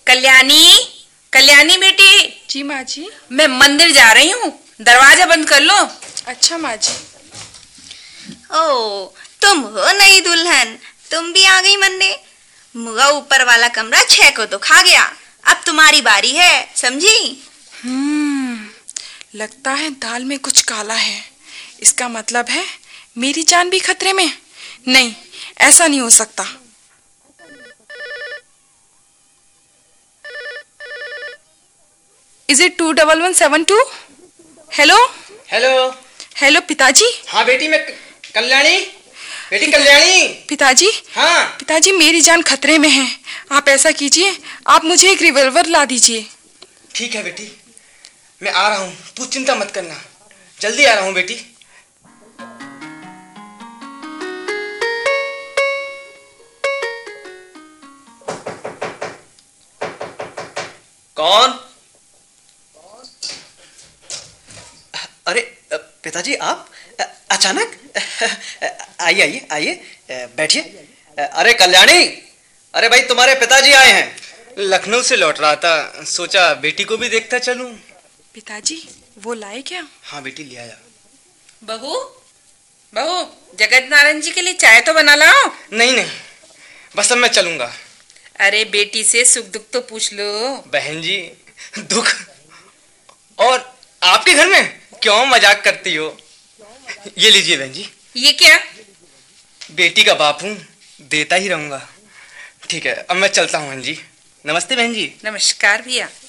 कल्याणी, कल्याणी बेटी। जी माँ जी। मैं मंदिर जा रही हूँ, दरवाजा बंद कर लो। अच्छा माँ जी। ओ, तुम हो नई दुल्हन, तुम भी आ गई मंदिर। मुगा ऊपर वाला कमरा 6 को तो खा गया, अब तुम्हारी बारी है, समझी? लगता है दाल में कुछ काला है। इसका मतलब है मेरी जान भी खतरे में। नहीं, ऐसा नहीं हो सकता। Is it 21172? Hello hello. Hello पिताजी। हाँ बेटी, मैं कल्याणी, बेटी कल्याणी। पिताजी। हाँ पिताजी, मेरी जान खतरे में है। आप ऐसा कीजिए, आप मुझे एक रिवॉल्वर ला दीजिए। ठीक है बेटी, मैं आ रहा हूँ, तू चिंता मत करना, जल्दी आ रहा हूँ बेटी। कौन? अरे पिताजी, आप अचानक? आइए आइए आइए, बैठिए। अरे कल्याणी, अरे भाई तुम्हारे पिताजी आए हैं। लखनऊ से लौट रहा था, सोचा बेटी को भी देखता चलूं। पिताजी, वो लाए क्या? हाँ बेटी, ले आया। बहू, बहू, जगत नारायण जी के लिए चाय तो बना लाओ। नहीं नहीं, बस अब मैं चलूंगा। अरे बेटी से सुख दुख तो पूछ लो। बहन जी, दुख? और आपके घर में? क्यों मजाक करती हो? ये लीजिए बहन जी। ये क्या? बेटी का बाप हूँ, देता ही रहूंगा। ठीक है, अब मैं चलता हूँ बहन जी। नमस्ते बहन जी। नमस्कार भैया।